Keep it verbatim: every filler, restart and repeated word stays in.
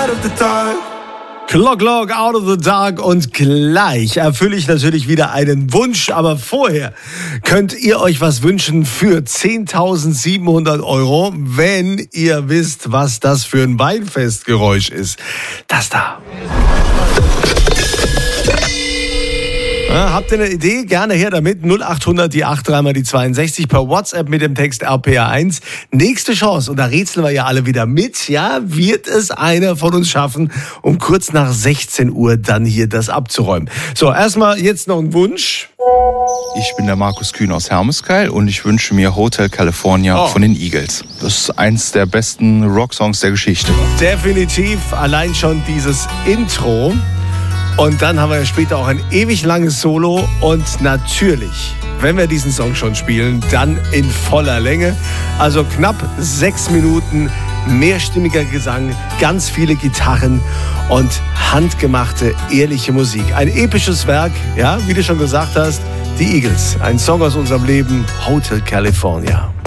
out of the dark. Clock, Clock, Out of the Dark, und gleich erfülle ich natürlich wieder einen Wunsch, aber vorher könnt ihr euch was wünschen für zehntausendsiebenhundert Euro, wenn ihr wisst, was das für ein Weinfestgeräusch ist. Das da. Ja, habt ihr eine Idee? Gerne her damit. null achthundert, die acht, dreimal die zweiundsechzig per WhatsApp mit dem Text R P R eins. Nächste Chance, und da rätseln wir ja alle wieder mit, ja, wird es einer von uns schaffen, um kurz nach sechzehn Uhr dann hier das abzuräumen. So, erstmal jetzt noch ein Wunsch. Ich bin der Markus Kühn aus Hermeskeil und ich wünsche mir Hotel California oh. von den Eagles. Das ist eins der besten Rocksongs der Geschichte. Definitiv, allein schon dieses Intro. Und dann haben wir ja später auch ein ewig langes Solo. Und natürlich, wenn wir diesen Song schon spielen, dann in voller Länge. Also knapp sechs Minuten, mehrstimmiger Gesang, ganz viele Gitarren und handgemachte, ehrliche Musik. Ein episches Werk, ja, wie du schon gesagt hast, die Eagles. Ein Song aus unserem Leben, Hotel California.